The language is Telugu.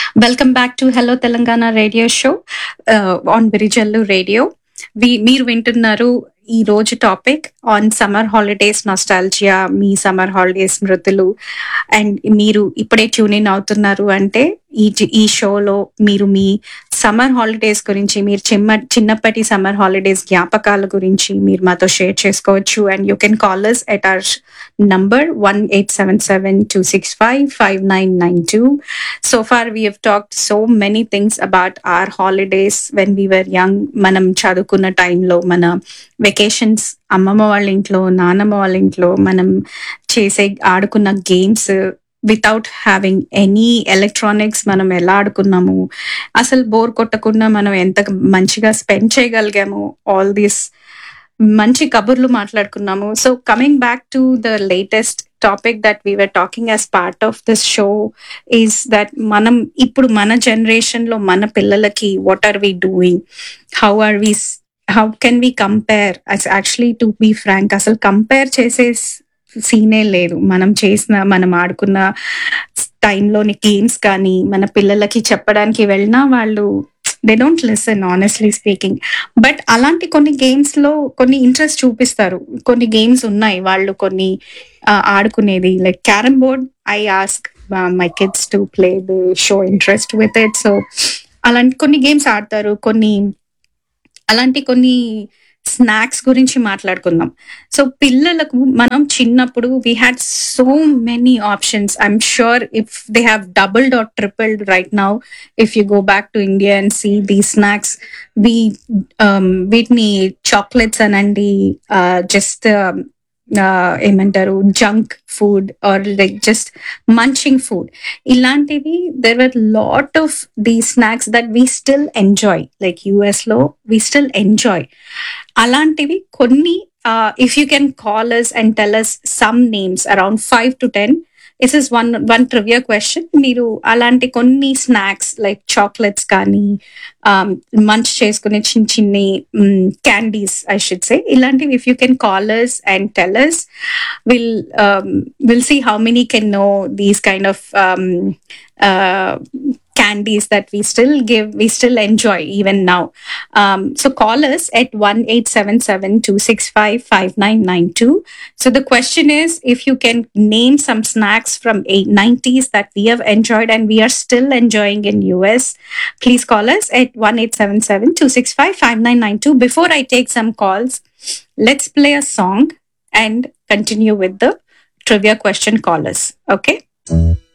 Welcome back to Hello Telangana Radio Show on Virijallu Radio. మీరు వింటున్నారు ఈ రోజు topic on summer holidays nostalgia, me summer holidays స్మృతులు. అండ్ మీరు ఇప్పుడే ట్యూన్ ఇన్ అవుతున్నారు అంటే ఈ షోలో మీరు మీ సమ్మర్ హాలిడేస్ గురించి, మీరు చిన్నప్పటి సమ్మర్ హాలిడేస్ జ్ఞాపకాల గురించి మీరు మాతో షేర్ చేసుకోవచ్చు. And you can call us at our number 1877-265-5992. So far we have talked so many things about our holidays when we were young. మనం చదువుకున్న టైంలో మన వెకేషన్స్ అమ్మమ్మ వాళ్ళ ఇంట్లో, నానమ్మ వాళ్ళ ఇంట్లో మనం ఆడుకున్న games without having any electronics మనం ఎలా ఆడుకున్నాము, అసలు బోర్ కొట్టకుండా మనం ఎంత మంచిగా స్పెండ్ చేయగలిగాము, ఆల్ దీస్ మంచి కబుర్లు మాట్లాడుకున్నాము. So coming back to the latest topic that we were talking as part of this show is that మనం ఇప్పుడు మన జనరేషన్ లో మన పిల్లలకి what are we doing, how can we compare. Actually to be Frank, అసలు కంపేర్ చేసే సీనే లేదు. మనం ఆడుకున్న టైంలోని గేమ్స్ కానీ మన పిల్లలకి చెప్పడానికి వెళ్ళినా వాళ్ళు they don't listen, honestly speaking. But అలాంటి కొన్ని గేమ్స్ లో కొన్ని ఇంట్రెస్ట్ చూపిస్తారు. కొన్ని గేమ్స్ ఉన్నాయి వాళ్ళు కొన్ని ఆడుకునేది, like carrom board. I ask my kids to play, they show interest with it. So అలాంటి కొన్ని గేమ్స్ ఆడతారు. అలాంటి కొన్ని స్నాక్స్ గురించి మాట్లాడుకుందాం. సో పిల్లలకు మనం చిన్నప్పుడు we had so many options. I'm sure if they have doubled are tripled right now if you go back to India and see దీ స్నాక్స్. వీటిని చాక్లెట్స్ అనండి, జస్ట్ ఏమంటారు, junk food are like just munching food. ఇలాంటివి there were lot of the snacks that we still enjoy, like US లో వీ స్టిల్ ఎంజాయ్. అలాంటివి కొన్ని, if you can call us and tell us some names around 5 to 10. This is one trivia question. మీరు అలాంటి కొన్ని స్నాక్స్ లైక్ చాక్లెట్స్ కానీ మంచ్ చేసుకునే చిన్ని క్యాండీస్ ఐ షుడ్ సే, ఇలాంటివి if you can call us and tell us, we'll see how many can know these kind of candies that we still enjoy even now. So call us at 1877-265-5992. So the question is, if you can name some snacks from 90s that we have enjoyed and we are still enjoying in US, please call us at 1877-265-5992. Before I take some calls, let's play a song and continue with the trivia question callers. Okay?